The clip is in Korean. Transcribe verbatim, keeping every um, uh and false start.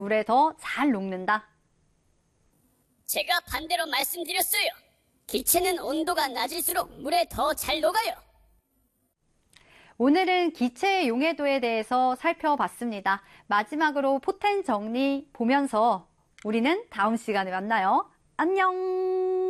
물에 더 잘 녹는다. 제가 반대로 말씀드렸어요. 기체는 온도가 낮을수록 물에 더 잘 녹아요. 오늘은 기체의 용해도에 대해서 살펴봤습니다. 마지막으로 포텐 정리 보면서 우리는 다음 시간에 만나요. 안녕!